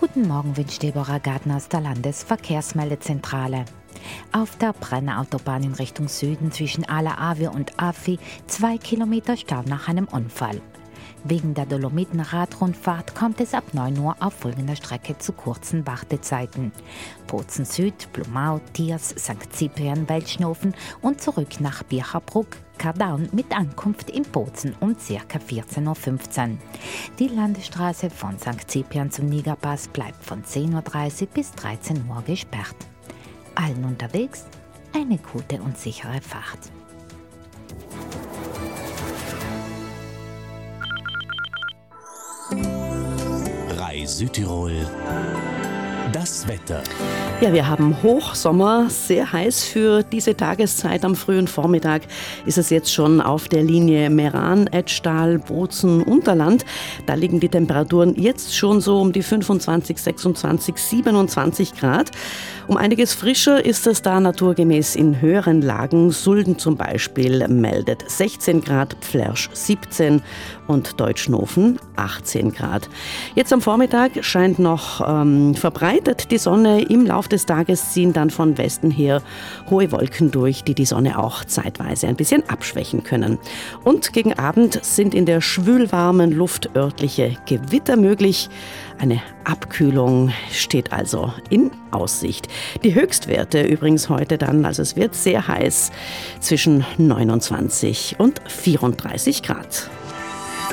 Guten Morgen, wünscht Deborah Gartner aus der Landesverkehrsmeldezentrale. Auf der Brenner-Autobahn in Richtung Süden zwischen Ala-Awe und Afi 2 Kilometer Stau nach einem Unfall. Wegen der Dolomiten-Radrundfahrt kommt es ab 9 Uhr auf folgender Strecke zu kurzen Wartezeiten. Bozen Süd, Blumau, Tiers, St. Cyprian, Welschnofen und zurück nach Bircherbruck, Kardaun mit Ankunft in Bozen um ca. 14.15 Uhr. Die Landesstraße von St. Cyprian zum Nigerpass bleibt von 10.30 Uhr bis 13 Uhr gesperrt. Allen unterwegs eine gute und sichere Fahrt. Südtirol. Das Wetter. Ja, wir haben Hochsommer, sehr heiß für diese Tageszeit. Am frühen Vormittag ist es jetzt schon auf der Linie Meran, Etschtal, Bozen, Unterland. Da liegen die Temperaturen jetzt schon so um die 25, 26, 27 Grad. Um einiges frischer ist es da naturgemäß in höheren Lagen. Sulden zum Beispiel meldet 16 Grad, Pflersch 17 und Deutschnofen 18 Grad. Jetzt am Vormittag scheint noch verbreitet die Sonne. Im Lauf des Tages ziehen dann von Westen her hohe Wolken durch, die Sonne auch zeitweise ein bisschen abschwächen können. Und gegen Abend sind in der schwülwarmen Luft örtliche Gewitter möglich. Eine Abkühlung steht also in Aussicht. Die Höchstwerte übrigens heute dann, also es wird sehr heiß, zwischen 29 und 34 Grad.